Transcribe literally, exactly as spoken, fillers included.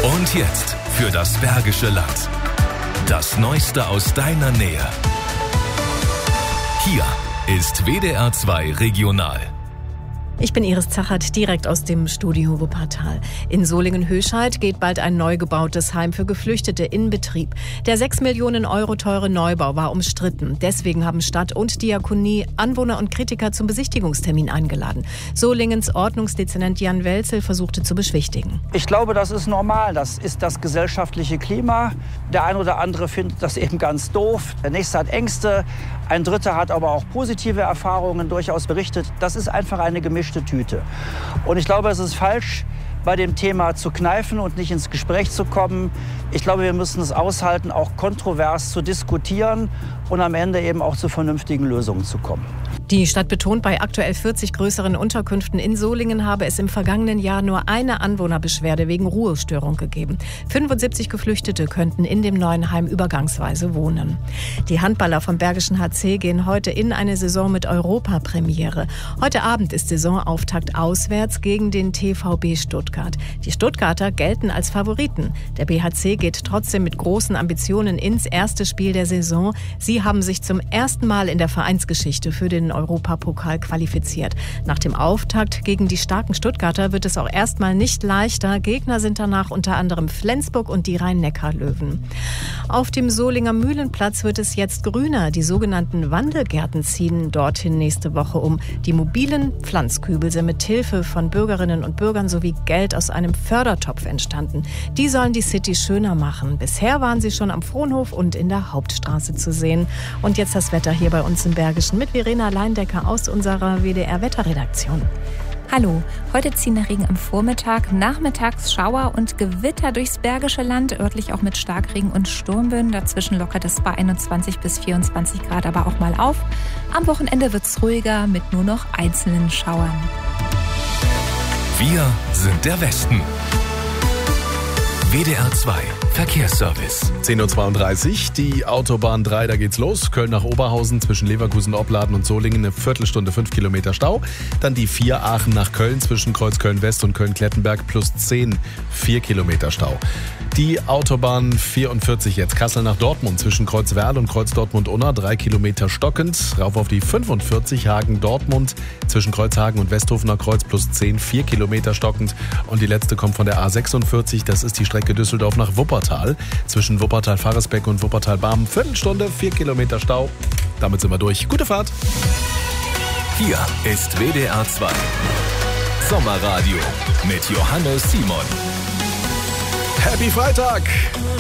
Und jetzt für das Bergische Land. Das Neueste aus deiner Nähe. Hier ist W D R zwei Regional. Ich bin Iris Zachert, direkt aus dem Studio Wuppertal. In Solingen-Höscheid geht bald ein neu gebautes Heim für Geflüchtete in Betrieb. Der sechs Millionen Euro teure Neubau war umstritten. Deswegen haben Stadt und Diakonie Anwohner und Kritiker zum Besichtigungstermin eingeladen. Solingens Ordnungsdezernent Jan Welzel versuchte zu beschwichtigen. Ich glaube, das ist normal. Das ist das gesellschaftliche Klima. Der ein oder andere findet das eben ganz doof. Der nächste hat Ängste. Ein Dritter hat aber auch positive Erfahrungen durchaus berichtet. Das ist einfach eine gemischte Tüte. Und ich glaube, es ist falsch, bei dem Thema zu kneifen und nicht ins Gespräch zu kommen. Ich glaube, wir müssen es aushalten, auch kontrovers zu diskutieren und am Ende eben auch zu vernünftigen Lösungen zu kommen. Die Stadt betont, bei aktuell vierzig größeren Unterkünften in Solingen habe es im vergangenen Jahr nur eine Anwohnerbeschwerde wegen Ruhestörung gegeben. fünfundsiebzig Geflüchtete könnten in dem neuen Heim übergangsweise wohnen. Die Handballer vom Bergischen H C gehen heute in eine Saison mit Europapremiere. Heute Abend ist Saisonauftakt auswärts gegen den T V B Stuttgart. Die Stuttgarter gelten als Favoriten. Der B H C geht trotzdem mit großen Ambitionen ins erste Spiel der Saison. Sie haben sich zum ersten Mal in der Vereinsgeschichte für den Europapokal qualifiziert. Nach dem Auftakt gegen die starken Stuttgarter wird es auch erstmal nicht leichter. Gegner sind danach unter anderem Flensburg und die Rhein-Neckar-Löwen. Auf dem Solinger Mühlenplatz wird es jetzt grüner. Die sogenannten Wandelgärten ziehen dorthin nächste Woche um. Die mobilen Pflanzkübel sind mit Hilfe von Bürgerinnen und Bürgern sowie Geld aus einem Fördertopf entstanden. Die sollen die City schöner machen. Bisher waren sie schon am Frohnhof und in der Hauptstraße zu sehen. Und jetzt das Wetter hier bei uns im Bergischen mit Verena Leindecker aus unserer W D R-Wetterredaktion. Hallo, heute ziehen der Regen am Vormittag, nachmittags Schauer und Gewitter durchs Bergische Land, örtlich auch mit Starkregen und Sturmböen. Dazwischen lockert es bei einundzwanzig bis vierundzwanzig Grad aber auch mal auf. Am Wochenende wird es ruhiger mit nur noch einzelnen Schauern. Wir sind der Westen. W D R zwei Verkehrsservice. zehn Uhr zweiunddreißig, die Autobahn drei, da geht's los. Köln nach Oberhausen zwischen Leverkusen, Opladen und Solingen eine Viertelstunde, fünf Kilometer Stau. Dann die vier Aachen nach Köln zwischen Kreuz Köln-West und Köln-Klettenberg plus zehn, vier Kilometer Stau. Die Autobahn vierundvierzig jetzt, Kassel nach Dortmund zwischen Kreuzwerl und Kreuz Dortmund-Unna, drei Kilometer stockend. Rauf auf die fünfundvierzig, Hagen-Dortmund zwischen Kreuzhagen und Westhofener Kreuz plus zehn, vier Kilometer stockend. Und die letzte kommt von der A sechsundvierzig, das ist die Strecke Düsseldorf nach Wuppertal. Zwischen Wuppertal-Faresbeck und Wuppertal-Barmen, Viertelstunde, vier Kilometer Stau. Damit sind wir durch. Gute Fahrt. Hier ist W D R zwei Sommerradio mit Johannes Simon. Happy Freitag!